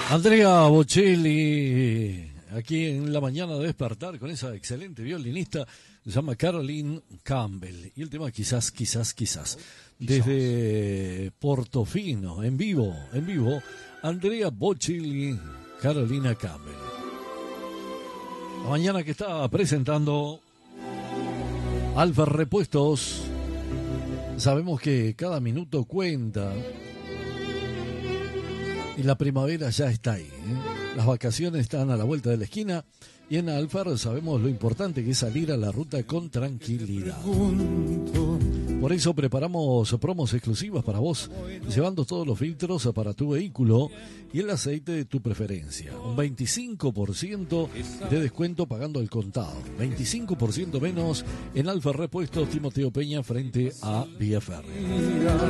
Andrea Bocelli, aquí en la mañana de despertar con esa excelente violinista, se llama Caroline Campbell. Y el tema quizás. Desde Portofino, en vivo, Andrea Bocelli, Carolina Campbell. La mañana que está presentando Alfa Repuestos. Sabemos que cada minuto cuenta. Y la primavera ya está ahí, ¿eh? Las vacaciones están a la vuelta de la esquina y en Alfar sabemos lo importante que es salir a la ruta con tranquilidad. Por eso preparamos promos exclusivas para vos, llevando todos los filtros para tu vehículo y el aceite de tu preferencia. Un 25% de descuento pagando el contado. 25% menos en Alfa Repuestos Timoteo Peña frente a Vía Ferry.